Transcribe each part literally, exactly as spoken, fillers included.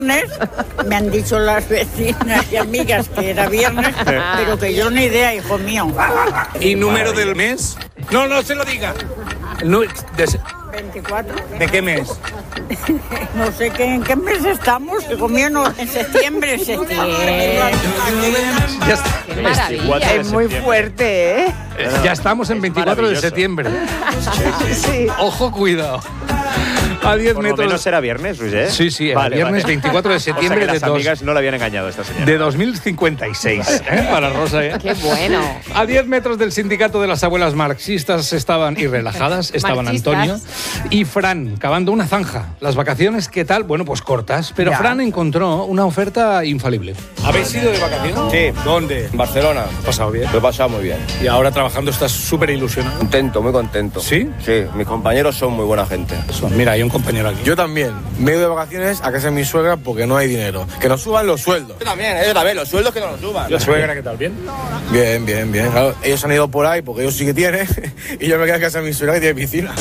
Me han dicho las vecinas y amigas que era viernes, pero que yo ni idea, hijo mío. ¿Y número del mes? No, no se lo diga. No, de, veinticuatro. ¿De qué mes? No sé qué, en qué mes estamos, hijo mío, no, en septiembre, septiembre. Ya está. ¡Qué maravilla! Es muy fuerte, ¿eh? Ya estamos en veinticuatro de septiembre. Sí. Ojo, cuidado. A diez Por metros. lo menos era viernes, Roger. Sí, sí, era vale, viernes vale. veinticuatro de septiembre o sea que las de, dos, amigas no la habían engañado esta señora. de dos mil cincuenta y seis, ¿eh? Para Rosa, ¿eh? ¡Qué bueno! A diez metros del sindicato de las abuelas marxistas estaban y relajadas, estaban Marxistas. Antonio y Fran cavando una zanja. Las vacaciones, ¿qué tal? Bueno, pues cortas, pero Ya. Fran encontró una oferta infalible. ¿Habéis ido de vacaciones? Sí. ¿Dónde? En Barcelona. Pasado bien. Lo he pasado muy bien. Y ahora trabajando estás súper ilusionado. Contento, muy contento. ¿Sí? Sí, mis compañeros son muy buena gente. Mira, hay un compañero aquí. Yo también. Me he ido de vacaciones a casa de mi suegra porque no hay dinero. Que nos suban los sueldos. Yo también, ellos también, los sueldos que no nos suban. ¿La suegra qué tal? ¿Bien? Bien, bien, bien. Claro, ellos han ido por ahí porque ellos sí que tienen. Y yo me quedo en casa de mi suegra que tiene piscina.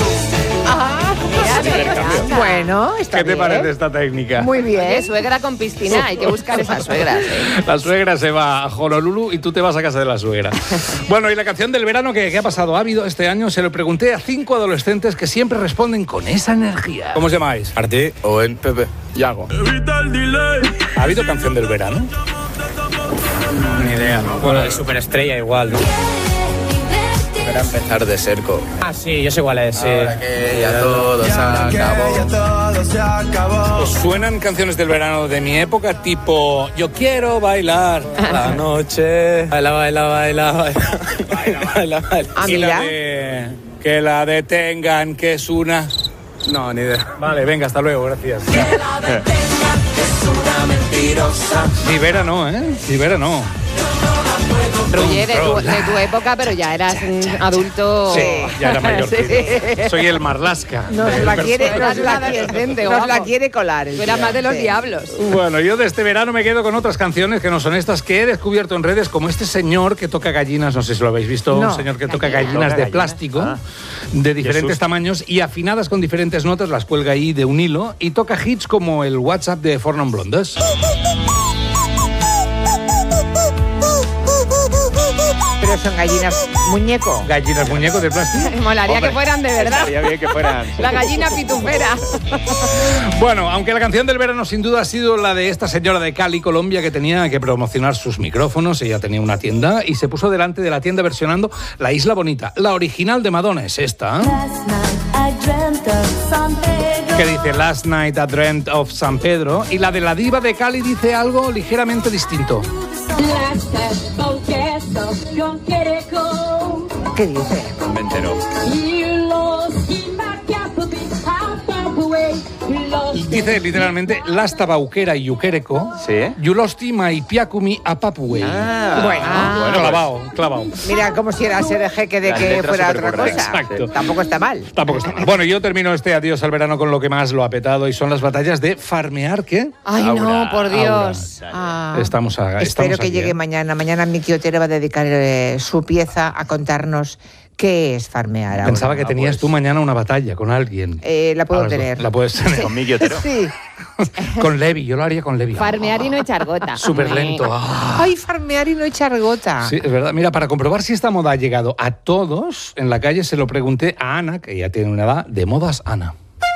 Bueno, está ¿Qué te bien. parece esta técnica? Muy Oye, bien. suegra con piscina, hay que buscar esas suegras. ¿eh? La suegra se va a Honolulu y tú te vas a casa de la suegra. Bueno, y la canción del verano que, que ha pasado, ha habido este año, se lo pregunté a cinco adolescentes que siempre responden con esa energía. ¿Cómo os llamáis? Arte o en Pepe. Yago. ¿Ha habido canción del verano? Ni idea, ¿no? Bueno, de superestrella igual, ¿no? Era empezar de cerco. Ah, sí, yo sé cuál es, sí. Ahora que ya todo se acabó. ¿Os suenan canciones del verano de mi época tipo Yo quiero bailar la noche? Baila, baila, baila, baila. Baila, baila. Ah, Y la mira. de Que la detengan, que es una... No, ni idea. Vale, venga, hasta luego, gracias. Rivera no, ¿eh? Rivera no. Roger, de tu, de tu época, pero ya eras un adulto... Sí, ya era mayor. Sí. Soy el Marlaska. Nos del la quiere, personaje. nos la Era quiere, adolescente, nos la vamos. quiere colar. el Tú eras tío. más de los Sí. diablos. Bueno, yo de este verano me quedo con otras canciones que no son estas que he descubierto en redes, como este señor que toca gallinas, no sé si lo habéis visto, No. un señor que toca Gallinas. gallinas de ¿Toca plástico, gallinas? de diferentes Jesús. tamaños y afinadas con diferentes notas, las cuelga ahí de un hilo y toca hits como el WhatsApp de Four Non Blondes. Pero son gallinas muñeco. Gallinas muñecos de plástico. Molaría Hombre, que fueran de verdad. Estaría bien que fueran. La gallina pitufera. Bueno, aunque la canción del verano sin duda ha sido la de esta señora de Cali, Colombia, que tenía que promocionar sus micrófonos, ella tenía una tienda y se puso delante de la tienda versionando La Isla Bonita. La original de Madonna es esta, que dice Last Night I Dreamt of San Pedro, y la de la diva de Cali dice algo ligeramente distinto. ¿Qué dice? Me entero. Dice literalmente Lasta Bauquera y Yuquereco, ¿Sí? Yulosti my piakumi a Papuey. Ah, Bueno. bueno, clavado, clavado. Mira, como si era ser jeque de La que letra fuera otra supercorrecta. cosa. Exacto. Tampoco está mal. Tampoco está mal. Bueno, yo termino este adiós al verano con lo que más lo ha petado y son las batallas de farmear, ¿qué? Ay, no, Aura, por Dios. Aura. Ah. Estamos a, Espero estamos que aquí, llegue ¿eh? mañana. Mañana Miki Otero va a dedicar eh, su pieza a contarnos qué es farmear ahora. Pensaba que tenías pues. tú mañana una batalla con alguien. Eh, la puedo A las dos. tener. La puedes tener. Con Miki Otero. Sí. Con Levi, yo lo haría con Levi. Farmear y no echar gota. Súper lento. Ah. Ay, farmear y no echar gota. Sí, es verdad. Mira, para comprobar si esta moda ha llegado a todos, en la calle se lo pregunté a Ana, que ya tiene una edad, de modas Ana.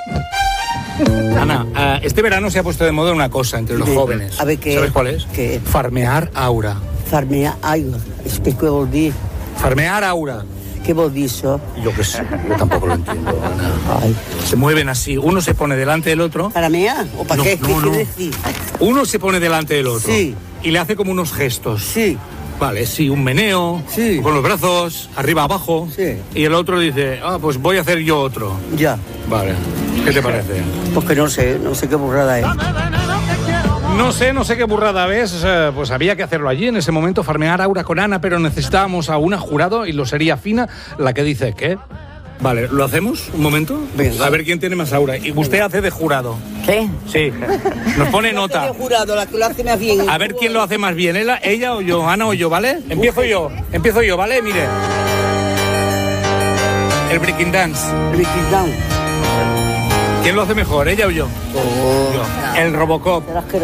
Ana, eh, este verano se ha puesto de moda una cosa entre los Sí. jóvenes. A ver, ¿qué? ¿Sabes cuál es? ¿Qué? Farmear aura. Farmear aigua. Explica què vol dir. Farmear aura. Què vol dir això? Yo qué sé, yo tampoco lo entiendo, Ana. Ay. Se mueven así, uno se pone delante del otro. ¿Para mear? ¿O para No, qué? no, ¿Qué no. quiere decir? Uno se pone delante del otro. Sí. Y le hace como unos gestos. Sí. Vale, sí, un meneo, Sí. con los brazos, arriba, abajo. Sí. Y el otro dice, ah, pues voy a hacer yo otro. Ya. Vale, ¿qué te parece? Pues que no sé, no sé qué burrada es. No sé, no sé qué burrada ves, eh, pues había que hacerlo allí en ese momento, farmear aura con Ana, pero necesitábamos a una jurado y lo sería Fina la que dice, ¿qué? Vale, ¿lo hacemos un momento? Venga. A ver quién tiene más aura. Y usted hace de jurado. ¿Qué? Sí, nos pone nota. Yo jurado, la que lo hace más bien. A ver quién lo hace más bien, ella, ella o yo, Ana o yo, ¿vale? Empiezo yo, empiezo yo, ¿vale? Mire. El breaking dance. Breaking down. ¿Quién lo hace mejor, ella o yo? Oh, Yo. El Robocop. serás que